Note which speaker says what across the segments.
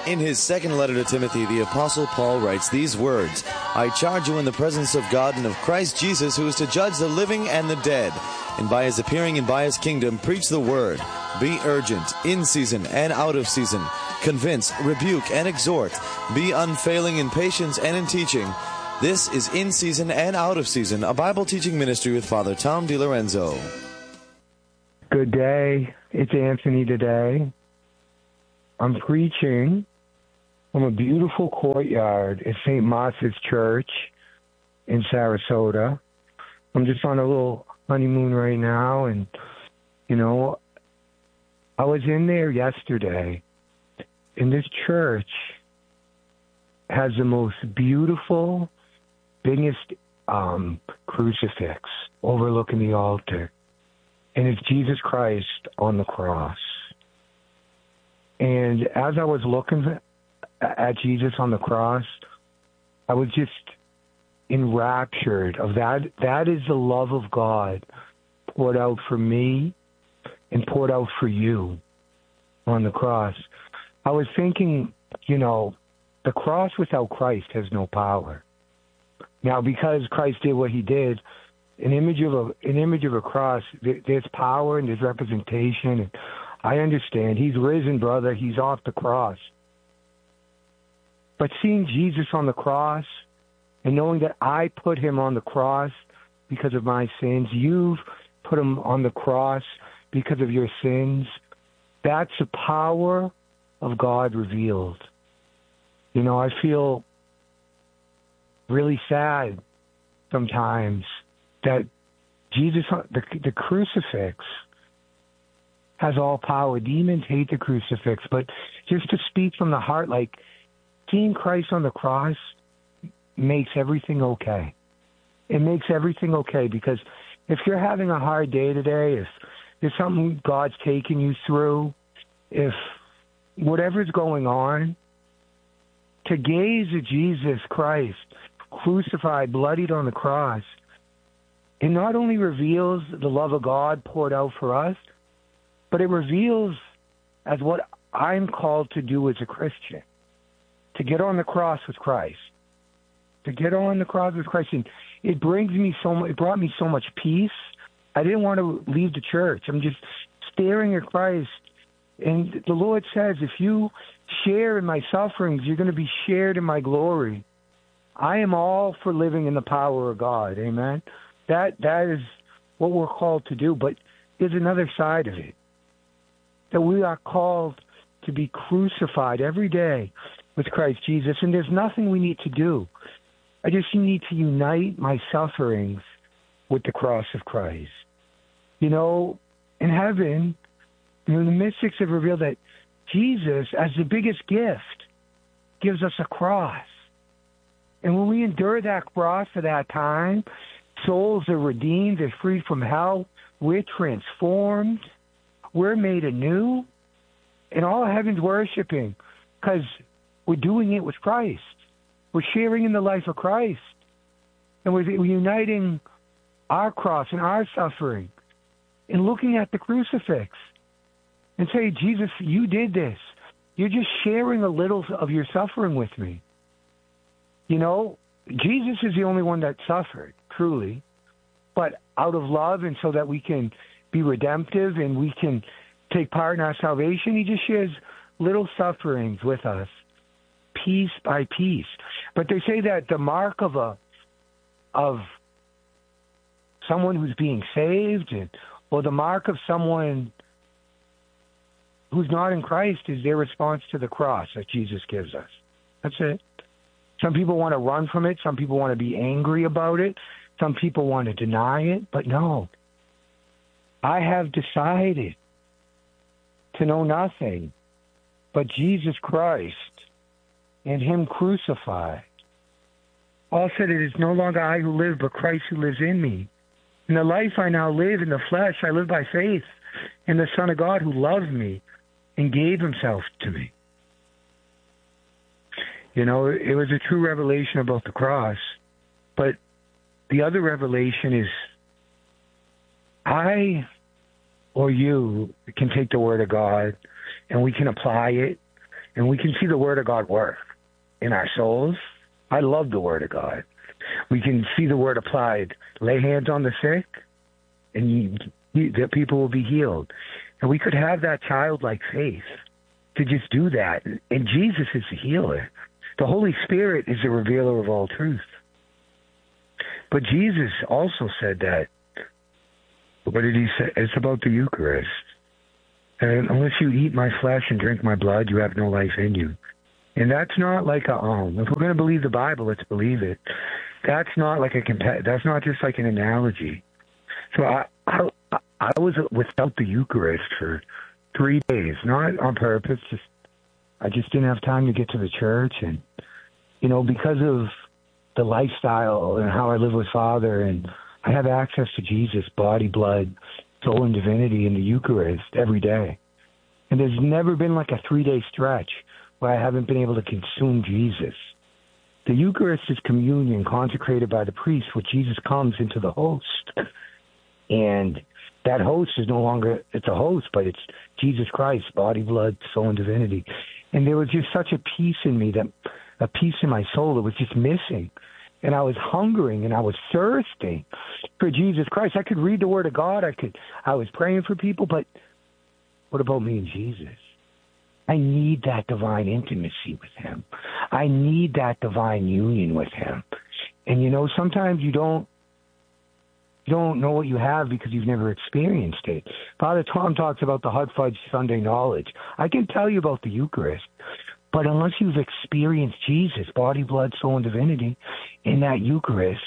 Speaker 1: In his second letter to Timothy, the Apostle Paul writes these words, I charge you in the presence of God and of Christ Jesus, who is to judge the living and the dead, and by his appearing and by his kingdom, preach the word. Be urgent, in season and out of season. Convince, rebuke, and exhort. Be unfailing in patience and in teaching. This is In Season and Out of Season, a Bible teaching ministry with Father Tom DiLorenzo.
Speaker 2: Good day. It's Anthony today. I'm preaching from a beautiful courtyard at St. Martha's Church in Sarasota. I'm just on a little honeymoon right now, and, I was in there yesterday, and this church has the most beautiful, biggest crucifix overlooking the altar, and it's Jesus Christ on the cross. And as I was looking at Jesus on the cross, I was just enraptured of that. That is the love of God poured out for me and poured out for you on the cross. I was thinking, the cross without Christ has no power. Now, because Christ did what he did, an image of a cross, there's power and there's representation. And I understand. He's risen, brother. He's off the cross. But seeing Jesus on the cross and knowing that I put him on the cross because of my sins, you've put him on the cross because of your sins, that's the power of God revealed. I feel really sad sometimes that Jesus, the crucifix, has all power. Demons hate the crucifix, but just to speak from the heart, like seeing Christ on the cross makes everything okay. It makes everything okay, because if you're having a hard day today, if there's something God's taking you through, if whatever's going on, to gaze at Jesus Christ crucified, bloodied on the cross, it not only reveals the love of God poured out for us, but it reveals as what I'm called to do as a Christian, to get on the cross with Christ, to get on the cross with Christ. And it brought me so much peace. I didn't want to leave the church. I'm just staring at Christ. And the Lord says, if you share in my sufferings, you're going to be shared in my glory. I am all for living in the power of God. Amen. That is what we're called to do. But there's another side of it, that we are called to be crucified every day with Christ Jesus. And there's nothing we need to do. I just need to unite my sufferings with the cross of Christ. In heaven, the mystics have revealed that Jesus, as the biggest gift, gives us a cross. And when we endure that cross for that time, souls are redeemed, they're freed from hell, we're transformed, we're made anew, and all heaven's worshiping because we're doing it with Christ. We're sharing in the life of Christ, and we're uniting our cross and our suffering and looking at the crucifix and say, Jesus, you did this. You're just sharing a little of your suffering with me. Jesus is the only one that suffered, truly, but out of love and so that we can be redemptive and we can take part in our salvation, he just shares little sufferings with us, piece by piece. But they say that the mark of someone who's being saved or the mark of someone who's not in Christ is their response to the cross that Jesus gives us. That's it. Some people want to run from it. Some people want to be angry about it. Some people want to deny it. But no, I have decided to know nothing but Jesus Christ and him crucified. Paul said, it is no longer I who live, but Christ who lives in me. In the life I now live in the flesh, I live by faith in the Son of God who loved me and gave himself to me. It was a true revelation about the cross. But the other revelation is I or you can take the Word of God and we can apply it and we can see the Word of God work in our souls. I love the Word of God. We can see the Word applied. Lay hands on the sick, and the people will be healed. And we could have that childlike faith to just do that. And Jesus is the healer. The Holy Spirit is the revealer of all truth. But Jesus also said that. What did he say? It's about the Eucharist. And unless you eat my flesh and drink my blood, you have no life in you. And that's not like if we're going to believe the Bible, let's believe it. That's not like that's not just like an analogy. So I was without the Eucharist for 3 days, not on purpose. I just didn't have time to get to the church, and because of the lifestyle and how I live with Father, and I have access to Jesus, body, blood, soul, and divinity in the Eucharist every day. And there's never been like a 3-day stretch where I haven't been able to consume Jesus. The Eucharist is communion consecrated by the priest, where Jesus comes into the host. And that host is no longer, it's a host, but it's Jesus Christ, body, blood, soul, and divinity. And there was just such a peace in me, a peace in my soul that was just missing. And I was hungering and I was thirsting for Jesus Christ. I could read the Word of God. I was praying for people, but what about me and Jesus? I need that divine intimacy with him. I need that divine union with him. And sometimes you don't know what you have because you've never experienced it. Father Tom talks about the Hot Fudge Sunday knowledge. I can tell you about the Eucharist, but unless you've experienced Jesus, body, blood, soul, and divinity, in that Eucharist,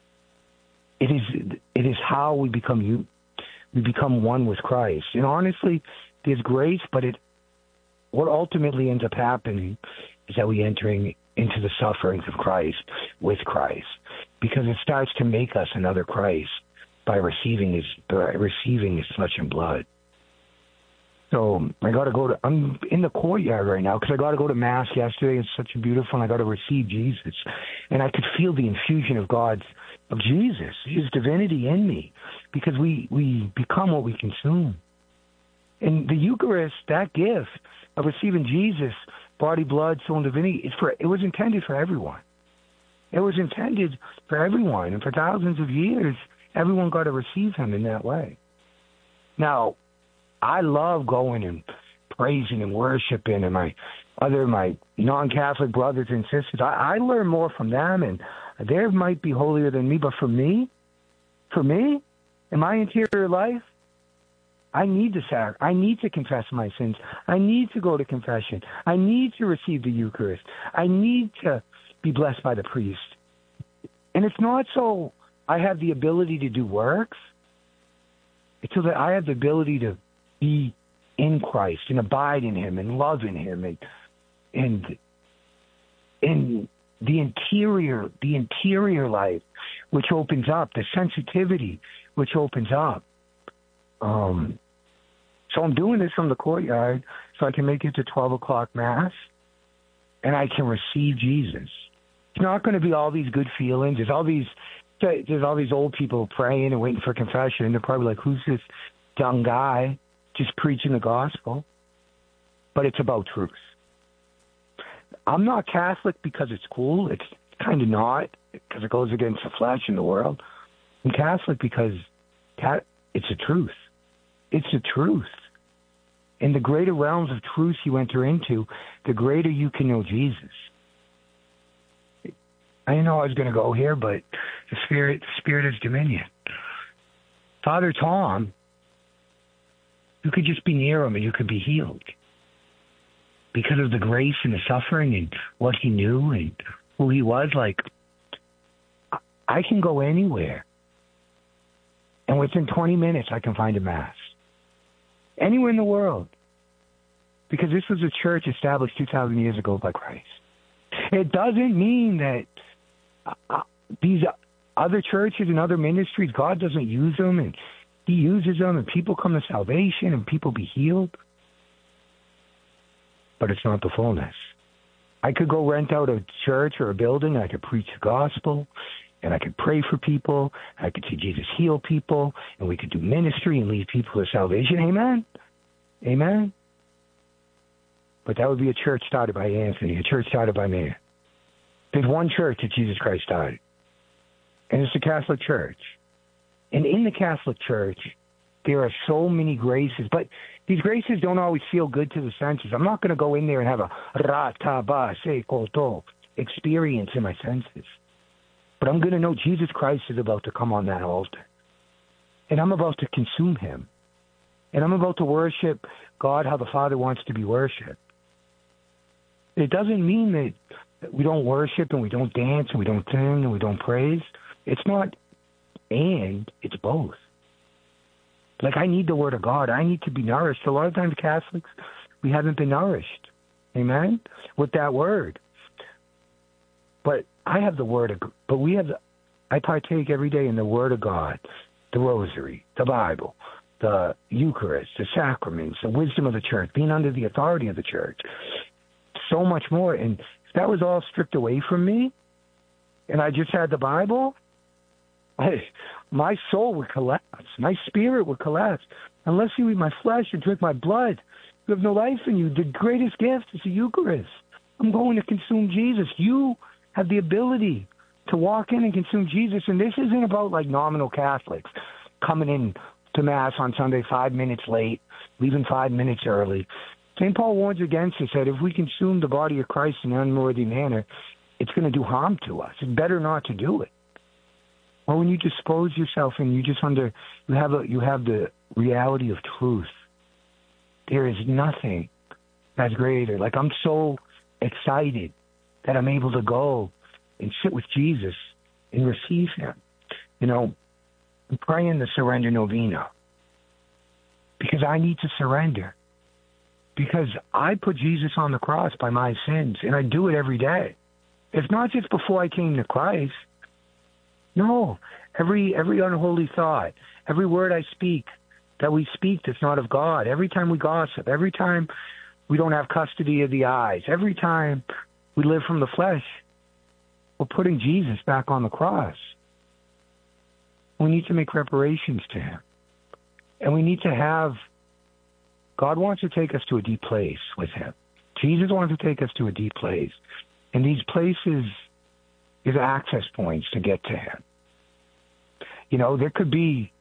Speaker 2: it is how we become one with Christ. And honestly, there's grace, but what ultimately ends up happening is that we entering into the sufferings of Christ with Christ, because it starts to make us another Christ by receiving his flesh and blood. So I'm in the courtyard right now because I got to go to Mass yesterday. It's such a beautiful, and I got to receive Jesus. And I could feel the infusion of Jesus, his divinity in me, because we become what we consume. And the Eucharist, that gift of receiving Jesus, body, blood, soul, and divinity, it was intended for everyone. It was intended for everyone. And for thousands of years, everyone got to receive him in that way. Now, I love going and praising and worshiping, and my non-Catholic brothers and sisters, I learn more from them, and they might be holier than me, but for me, in my interior life, I need to confess my sins. I need to go to confession. I need to receive the Eucharist. I need to be blessed by the priest. And it's not so I have the ability to do works. It's so that I have the ability to be in Christ and abide in him and love in him and the interior life, which opens up, the sensitivity, which opens up. So I'm doing this from the courtyard so I can make it to 12 o'clock Mass and I can receive Jesus. It's not going to be all these good feelings. There's all these old people praying and waiting for confession. And they're probably like, who's this young guy just preaching the gospel? But it's about truth. I'm not Catholic because it's cool. It's kind of not, because it goes against the flesh in the world. I'm Catholic because it's the truth. It's the truth. And the greater realms of truth you enter into, the greater you can know Jesus. I didn't know I was going to go here, but the Spirit is dominion. Father Tom, you could just be near him and you could be healed because of the grace and the suffering and what he knew and who he was. Like, I can go anywhere, and within 20 minutes I can find a Mass. Anywhere in the world. Because this was a church established 2,000 years ago by Christ. It doesn't mean that these other churches and other ministries, God doesn't use them, and he uses them, and people come to salvation, and people be healed. But it's not the fullness. I could go rent out a church or a building, and I could preach the gospel, and I could pray for people, I could see Jesus heal people, and we could do ministry and lead people to salvation. Amen? Amen? but that would be a church started by Anthony, a church started by man. There's one church that Jesus Christ started, and it's the Catholic Church. And in the Catholic Church, there are so many graces, but these graces don't always feel good to the senses. I'm not going to go in there and have a ra-ta-ba-se-koto experience in my senses. But I'm going to know Jesus Christ is about to come on that altar. And I'm about to consume him. And I'm about to worship God how the Father wants to be worshipped. It doesn't mean that we don't worship and we don't dance and we don't sing and we don't praise. It's not and, it's both. Like, I need the Word of God. I need to be nourished. A lot of times Catholics, we haven't been nourished. Amen? With that Word. But I have the Word of God. But I partake every day in the Word of God, the Rosary, the Bible, the Eucharist, the sacraments, the wisdom of the Church, being under the authority of the Church. So much more. And if that was all stripped away from me, and I just had the Bible, my soul would collapse. My spirit would collapse. Unless you eat my flesh and drink my blood, you have no life in you. The greatest gift is the Eucharist. I'm going to consume Jesus. You have the ability to walk in and consume Jesus. And this isn't about like nominal Catholics coming in to Mass on Sunday 5 minutes late, leaving 5 minutes early. St. Paul warns against this, that if we consume the body of Christ in an unworthy manner, it's going to do harm to us. It's better not to do it. Or when you dispose yourself and you have the reality of truth. There is nothing that's greater. Like, I'm so excited that I'm able to go and sit with Jesus and receive him. You know, I'm praying the surrender novena because I need to surrender. Because I put Jesus on the cross by my sins, and I do it every day. It's not just before I came to Christ. No, every unholy thought, every word I speak that we speak that's not of God, every time we gossip, every time we don't have custody of the eyes, every time we live from the flesh, we're putting Jesus back on the cross. We need to make reparations to him. And we need to have, God wants to take us to a deep place with him. Jesus wants to take us to a deep place. And these places is access points to get to him. You know, there could be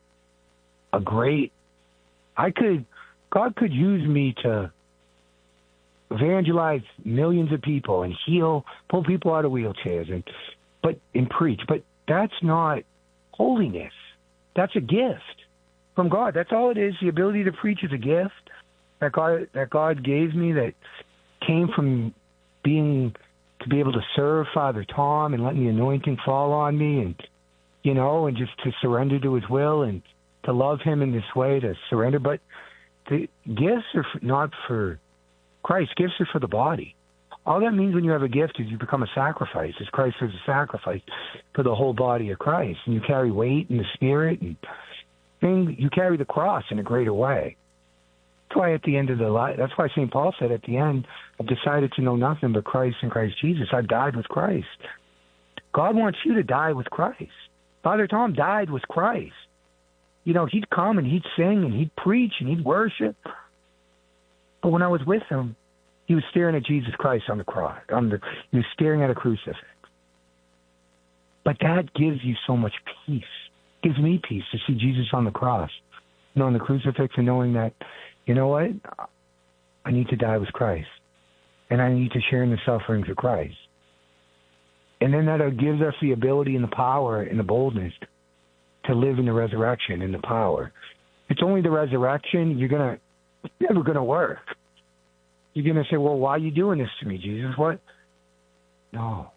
Speaker 2: God could use me to evangelize millions of people and pull people out of wheelchairs and preach. But that's not holiness. That's a gift from God. That's all it is. The ability to preach is a gift that God gave me, that came from to be able to serve Father Tom and letting the anointing fall on me, and and just to surrender to his will and to love him in this way, to surrender. But the gifts are not for Christ. Gifts are for the body. All that means when you have a gift is you become a sacrifice, as Christ was a sacrifice for the whole body of Christ. And you carry weight in the Spirit, and you carry the cross in a greater way. That's why at the end of the life, that's why St. Paul said at the end, I've decided to know nothing but Christ and Christ Jesus. I've died with Christ. God wants you to die with Christ. Father Tom died with Christ. He'd come and he'd sing and he'd preach and he'd worship. But when I was with him, he was staring at Jesus Christ on the cross. He was staring at a crucifix. But that gives you so much peace. It gives me peace to see Jesus on the cross, on the crucifix, and knowing that, you know what? I need to die with Christ. And I need to share in the sufferings of Christ. And then that gives us the ability and the power and the boldness to live in the resurrection and the power. It's only the resurrection, it's never going to work. You're going to say, well, why are you doing this to me, Jesus? What? No.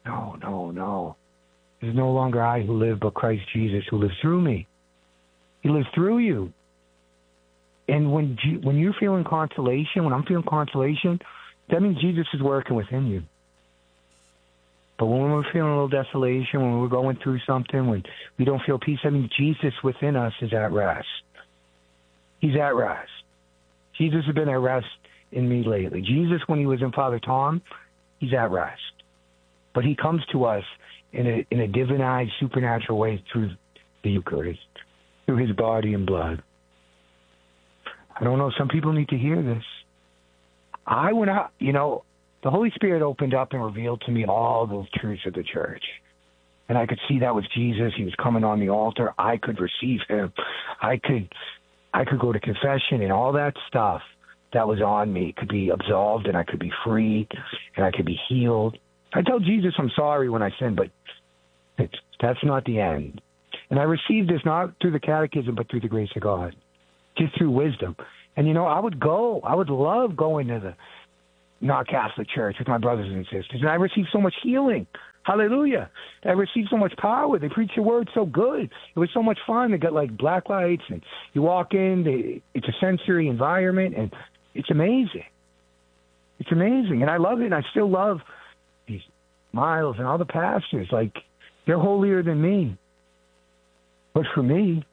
Speaker 2: There's no longer I who live, but Christ Jesus who lives through me. He lives through you. And when you're feeling consolation, when I'm feeling consolation, that means Jesus is working within you. But when we're feeling a little desolation, when we're going through something, when we don't feel peace, that means Jesus within us is at rest. He's at rest. Jesus has been at rest in me lately. Jesus, when he was in Father Tom, he's at rest. But he comes to us in a divinized, supernatural way through the Eucharist, through his body and blood. I don't know. Some people need to hear this. I went out, the Holy Spirit opened up and revealed to me all the truths of the church. And I could see that was Jesus. He was coming on the altar. I could receive him. I could go to confession, and all that stuff that was on me could be absolved, and I could be freed, and I could be healed. I tell Jesus I'm sorry when I sin, but that's not the end. And I received this not through the catechism, but through the grace of God, just through wisdom. And, I would love going to the not Catholic church with my brothers and sisters, and I received so much healing. Hallelujah. I received so much power. They preach the word so good. It was so much fun. They got like black lights, and you walk in, it's a sensory environment, and it's amazing. It's amazing. And I love it, and I still love these Miles and all the pastors. Like, they're holier than me. But for me,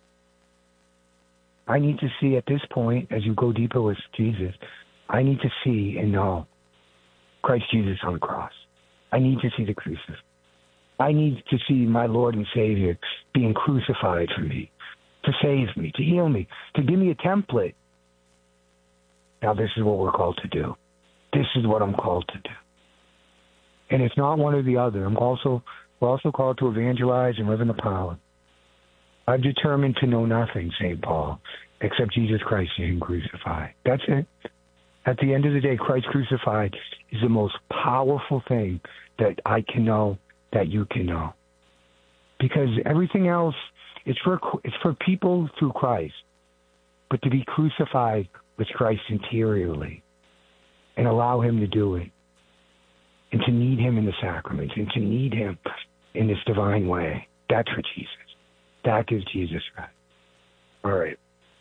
Speaker 2: I need to see at this point, as you go deeper with Jesus, I need to see and know Christ Jesus on the cross. I need to see the crucifix. I need to see my Lord and Savior being crucified for me, to save me, to heal me, to give me a template. Now, this is what we're called to do. This is what I'm called to do. And it's not one or the other. We're also called to evangelize and live in the power. I've determined to know nothing, St. Paul, except Jesus Christ and him crucified. That's it. At the end of the day, Christ crucified is the most powerful thing that I can know, that you can know. Because everything else, it's for people through Christ. But to be crucified with Christ interiorly and allow him to do it, and to need him in the sacraments, and to need him in this divine way, that's for Jesus. That gives Jesus right. All right.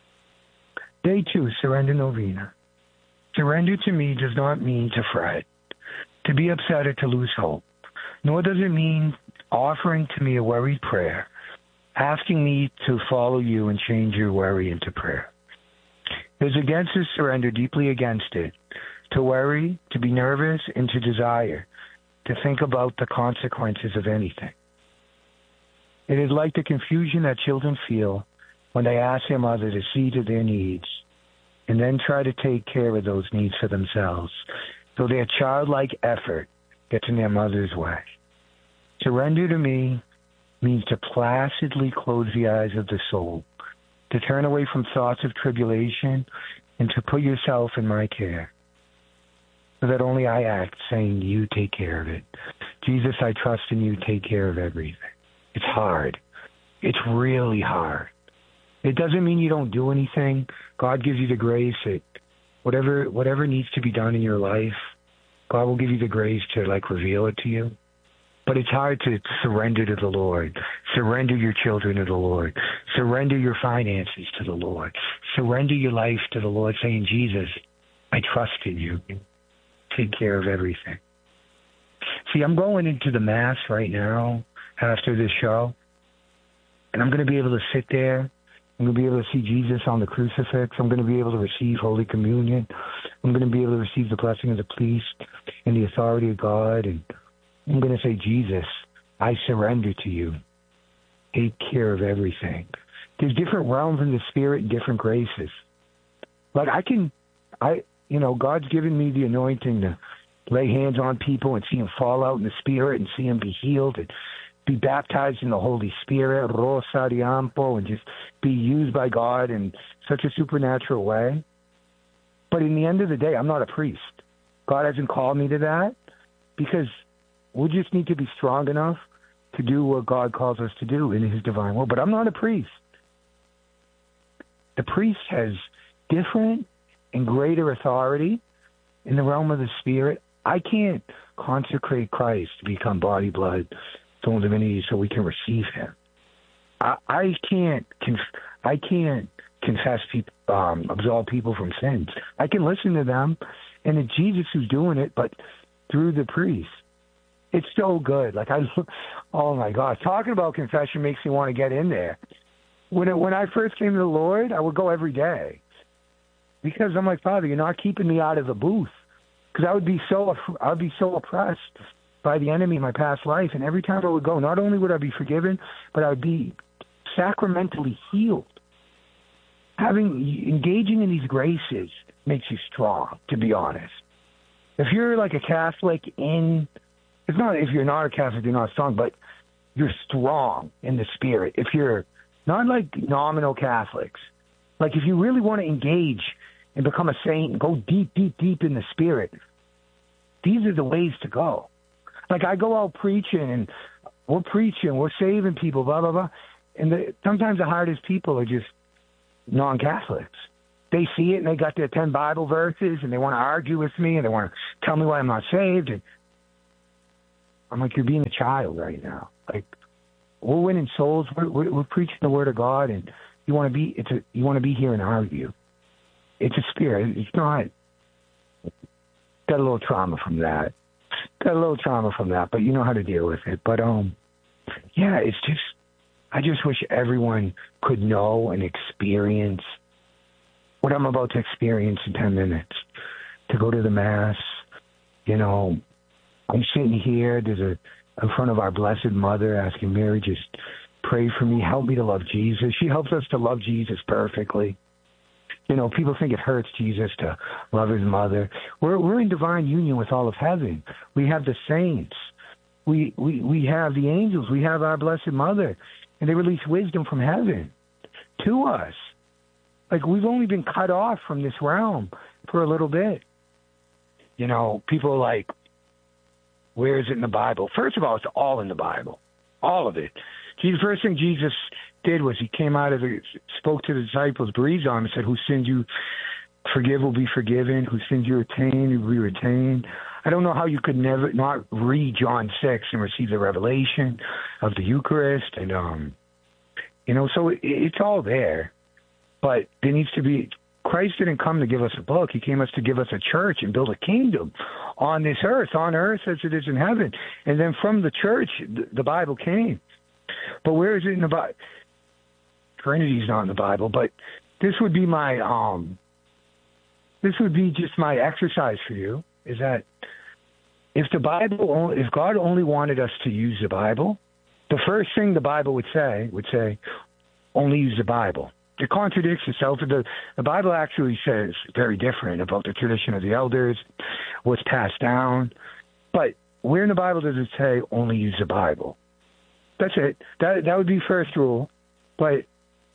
Speaker 2: Day 2, Surrender Novena. Surrender to me does not mean to fret, to be upset, or to lose hope, nor does it mean offering to me a worried prayer, asking me to follow you and change your worry into prayer. It is against this surrender, deeply against it, to worry, to be nervous, and to desire, to think about the consequences of anything. It is like the confusion that children feel when they ask their mother to see to their needs and then try to take care of those needs for themselves, so their childlike effort gets in their mother's way. Surrender to me means to placidly close the eyes of the soul, to turn away from thoughts of tribulation, and to put yourself in my care, so that only I act, saying, you take care of it. Jesus, I trust in you, take care of everything. It's hard. It's really hard. It doesn't mean you don't do anything. God gives you the grace that whatever needs to be done in your life, God will give you the grace to reveal it to you. But it's hard to surrender to the Lord. Surrender your children to the Lord. Surrender your finances to the Lord. Surrender your life to the Lord, saying, Jesus, I trust in you. Take care of everything. See, I'm going into the Mass right now after this show, and I'm going to be able to sit there. I'm going to be able to see Jesus on the crucifix. I'm going to be able to receive Holy Communion. I'm going to be able to receive the blessing of the priest and the authority of God. And I'm going to say, Jesus, I surrender to you. Take care of everything. There's different realms in the Spirit and different graces. But God's given me the anointing to lay hands on people and see them fall out in the Spirit and see them be healed and be baptized in the Holy Spirit, Rosariampo, and just be used by God in such a supernatural way. But in the end of the day, I'm not a priest. God hasn't called me to that, because we just need to be strong enough to do what God calls us to do in his divine will. But I'm not a priest. The priest has different and greater authority in the realm of the Spirit. I can't consecrate Christ to become body, blood, soul, and divinity so we can receive him. I can't confess people, absolve people from sins. I can listen to them, and it's Jesus who's doing it, but through the priest. It's so good. Oh my gosh, talking about confession makes me want to get in there. When I first came to the Lord, I would go every day, because I'm like, Father, you're not keeping me out of the booth, because I would be so oppressed by the enemy in my past life. And every time I would go, not only would I be forgiven, but I would be sacramentally healed. engaging in these graces makes you strong, to be honest. If you're like a Catholic if you're not a Catholic, you're not strong, but you're strong in the spirit. If you're not like nominal Catholics, like if you really want to engage and become a saint and go deep, deep, deep in the spirit, these are the ways to go. Like I go out preaching, we're saving people, blah, blah, blah. And sometimes the hardest people are just non-Catholics. They see it and they got their 10 Bible verses and they want to argue with me and they want to tell me why I'm not saved. And I'm like, you're being a child right now. Like, we're winning souls. We're preaching the word of God, and you want to be here and argue. It's a spirit. It's not. Got a little trauma from that. But you know how to deal with it. But yeah, it's just. I just wish everyone could know and experience what I'm about to experience in 10 minutes. To go to the Mass, I'm sitting here. In front of our Blessed Mother, asking Mary, just pray for me, help me to love Jesus. She helps us to love Jesus perfectly. People think it hurts Jesus to love his mother. We're in divine union with all of heaven. We have the saints. We have the angels. We have our Blessed Mother. And they release wisdom from heaven to us. Like, we've only been cut off from this realm for a little bit. People are like, where is it in the Bible? First of all, it's all in the Bible. All of it. The first thing Jesus did was he came out spoke to the disciples, breathed on them, and said, whose sins you forgive will be forgiven, whose sins you retain will be retained. I don't know how you could never not read John 6 and receive the revelation of the Eucharist. And, so it's all there. But there needs to be, Christ didn't come to give us a book. He came to give us a church and build a kingdom on this earth, as it is in heaven. And then from the church, the Bible came. But where is it in the Bible? Trinity's not in the Bible, but this would be just my exercise for you, is that if God only wanted us to use the Bible, the first thing the Bible would say, only use the Bible. It contradicts itself. The Bible actually says very different about the tradition of the elders, what's passed down. But where in the Bible does it say only use the Bible? That's it. That would be first rule. But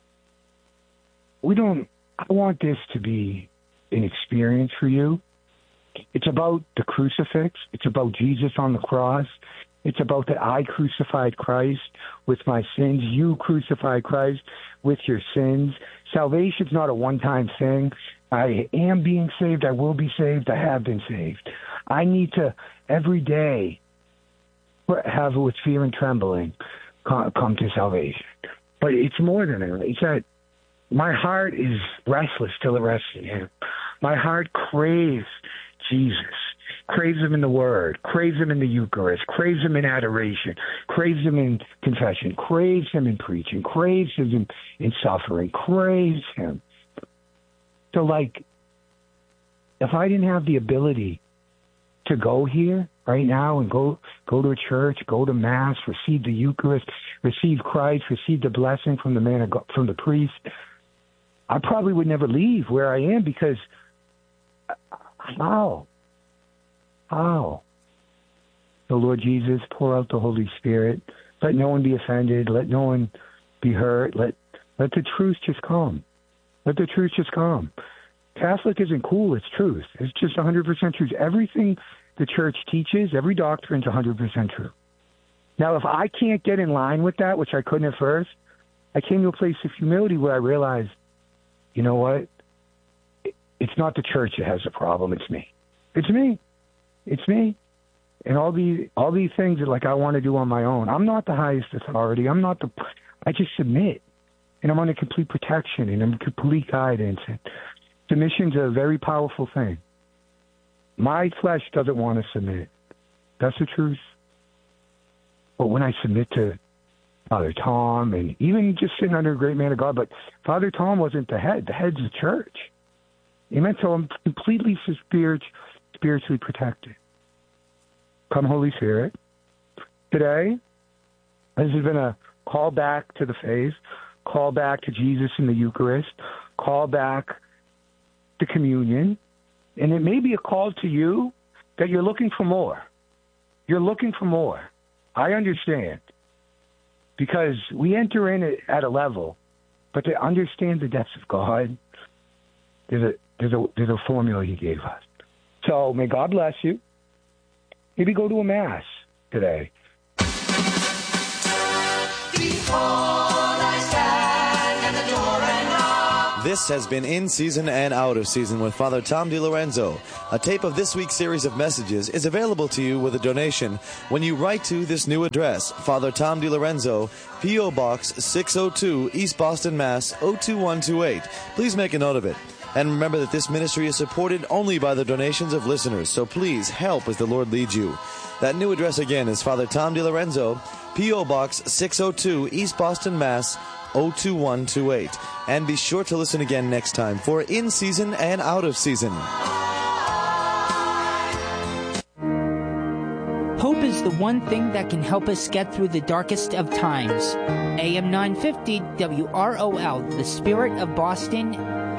Speaker 2: I want this to be an experience for you. It's about the crucifix. It's about Jesus on the cross. It's about that I crucified Christ with my sins. You crucified Christ with your sins. Salvation's not a one-time thing. I am being saved. I will be saved. I have been saved. I need to, every day, have with fear and trembling come to salvation. But it's more than that. It's that my heart is restless till it rests in him. My heart craves Jesus, craves him in the Word, craves him in the Eucharist, craves him in adoration, craves him in confession, craves him in preaching, craves him in suffering, craves him. So, like, if I didn't have the ability to go here right now and go to a church, go to Mass, receive the Eucharist, receive Christ, receive the blessing from the man of God, from the priest, I probably would never leave where I am, because how? So, Lord Jesus, pour out the Holy Spirit. Let no one be offended. Let no one be hurt. Let the truth just come. Let the truth just come. Catholic isn't cool. It's truth. It's just 100% truth. Everything the church teaches, every doctrine is 100% true. Now, if I can't get in line with that, which I couldn't at first, I came to a place of humility where I realized, you know what? It's not the church that has the problem. It's me. It's me. It's me. And all these things that, like, I want to do on my own. I'm not the highest authority. I just submit. And I'm under complete protection and I'm complete guidance. And submission's a very powerful thing. My flesh doesn't want to submit. That's the truth. But when I submit to Father Tom, and even just sitting under a great man of God, but Father Tom wasn't the head. The head's the church. Amen. So I'm completely spiritually protected. Come, Holy Spirit. Today, this has been a call back to the faith, call back to Jesus in the Eucharist, call back the communion. And it may be a call to you that you're looking for more. You're looking for more. I understand. Because we enter in it at a level, but to understand the depths of God, there's a formula he gave us. So may God bless you. Maybe go to a mass today.
Speaker 1: This has been In Season and Out of Season with Father Tom DiLorenzo. A tape of this week's series of messages is available to you with a donation when you write to this new address, Father Tom DiLorenzo, P.O. Box 602, East Boston, Mass. 02128. Please make a note of it. And remember that this ministry is supported only by the donations of listeners, so please help as the Lord leads you. That new address again is Father Tom DiLorenzo, P.O. Box 602, East Boston, Mass. 02128. And be sure to listen again next time for In Season and Out of Season.
Speaker 3: Hope is the one thing that can help us get through the darkest of times. AM 950 WROL, the Spirit of Boston.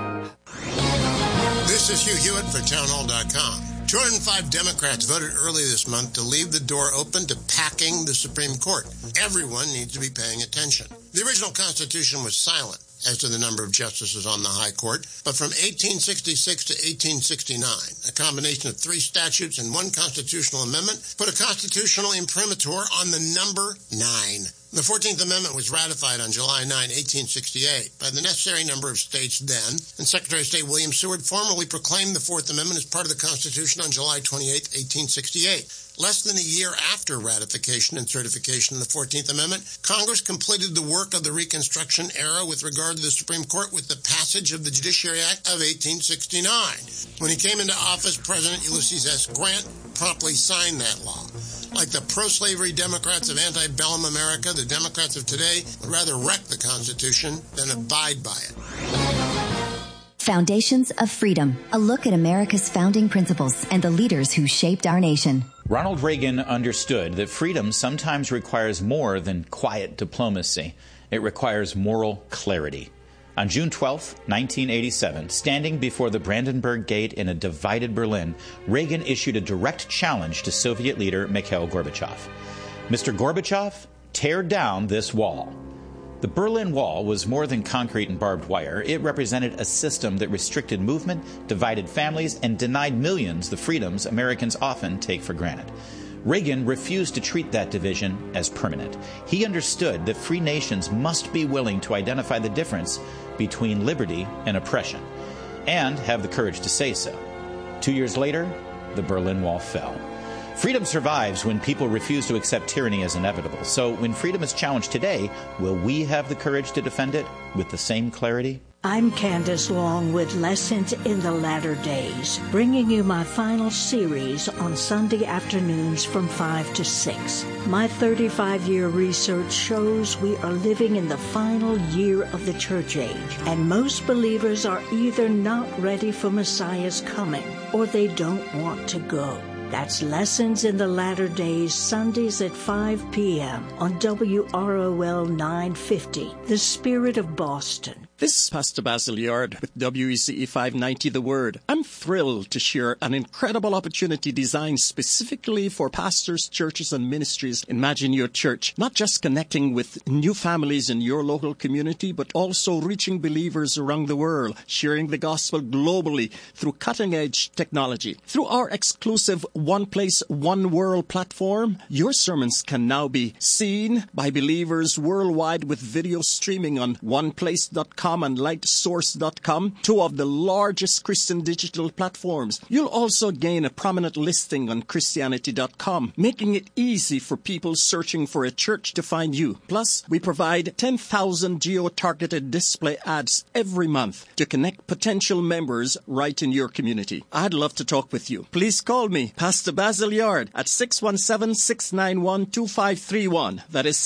Speaker 4: This is Hugh Hewitt for townhall.com. 205 Democrats voted early this month to leave the door open to packing the Supreme Court. Everyone needs to be paying attention. The original Constitution was silent as to the number of justices on the High Court, but from 1866 to 1869, a combination of 3 statutes and 1 constitutional amendment put a constitutional imprimatur on the number 9. The 14th Amendment was ratified on July 9, 1868, by the necessary number of states then, and Secretary of State William Seward formally proclaimed the 4th Amendment as part of the Constitution on July 28, 1868. Less than a year after ratification and certification of the 14th Amendment, Congress completed the work of the Reconstruction era with regard to the Supreme Court with the passage of the Judiciary Act of 1869. When he came into office, President Ulysses S. Grant promptly signed that law. Like the pro-slavery Democrats of antebellum America, the Democrats of today would rather wreck the Constitution than abide by it.
Speaker 5: Foundations of Freedom, a look at America's founding principles and the leaders who shaped our nation.
Speaker 6: Ronald Reagan understood that freedom sometimes requires more than quiet diplomacy. It requires moral clarity. On June 12, 1987, standing before the Brandenburg Gate in a divided Berlin, Reagan issued a direct challenge to Soviet leader Mikhail Gorbachev. Mr. Gorbachev, tear down this wall. The Berlin Wall was more than concrete and barbed wire. It represented a system that restricted movement, divided families, and denied millions the freedoms Americans often take for granted. Reagan refused to treat that division as permanent. He understood that free nations must be willing to identify the difference between liberty and oppression, and have the courage to say so. 2 years later, the Berlin Wall fell. Freedom survives when people refuse to accept tyranny as inevitable. So when freedom is challenged today, will we have the courage to defend it with the same clarity?
Speaker 7: I'm Candace Long with Lessons in the Latter Days, bringing you my final series on Sunday afternoons from 5 to 6. My 35-year research shows we are living in the final year of the church age, and most believers are either not ready for Messiah's coming or they don't want to go. That's Lessons in the Latter Days, Sundays at 5 p.m. on WROL 950, The Spirit of Boston.
Speaker 8: This is Pastor Basil Yard with WECE 590 The Word. I'm thrilled to share an incredible opportunity designed specifically for pastors, churches, and ministries. Imagine your church not just connecting with new families in your local community, but also reaching believers around the world, sharing the gospel globally through cutting-edge technology. Through our exclusive One Place, One World platform, your sermons can now be seen by believers worldwide with video streaming on oneplace.com and lightsource.com, 2 of the largest Christian digital platforms. You'll also gain a prominent listing on Christianity.com, making it easy for people searching for a church to find you. Plus, we provide 10,000 geo-targeted display ads every month to connect potential members right in your community. I'd love to talk with you. Please call me, Pastor Basil Yard, at 617-691-2531. That is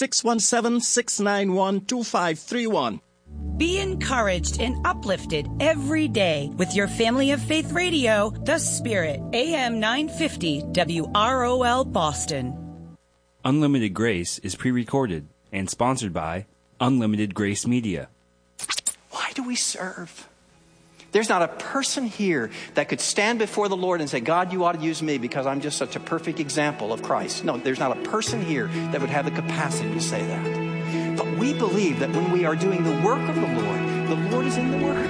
Speaker 8: 617-691-2531.
Speaker 9: Be encouraged and uplifted every day with your Family of Faith Radio, The Spirit, AM 950 WROL Boston.
Speaker 10: Unlimited Grace is pre-recorded and sponsored by Unlimited Grace Media.
Speaker 11: Why do we serve? There's not a person here that could stand before the Lord and say, God, you ought to use me because I'm just such a perfect example of Christ. No, there's not a person here that would have the capacity to say that. But we believe that when we are doing the work of the Lord is in the work.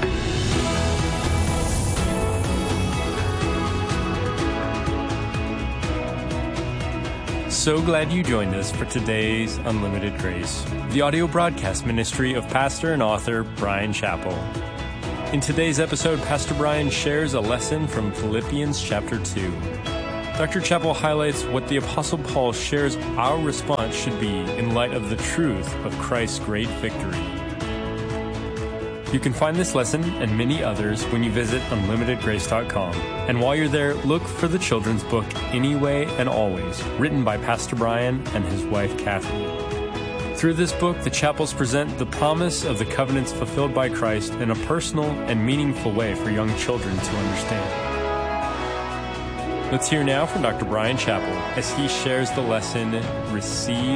Speaker 12: So glad you joined us for today's Unlimited Grace, the audio broadcast ministry of pastor and author Bryan Chapell. In today's episode, Pastor Bryan shares a lesson from Philippians chapter 2. Dr. Chapell highlights what the Apostle Paul shares our response should be in light of the truth of Christ's great victory. You can find this lesson and many others when you visit unlimitedgrace.com. And while you're there, look for the children's book, Anyway and Always, written by Pastor Bryan and his wife, Kathy. Through this book, the Chapels present the promise of the covenants fulfilled by Christ in a personal and meaningful way for young children to understand. Let's hear now from Dr. Bryan Chapell as he shares the lesson, Receive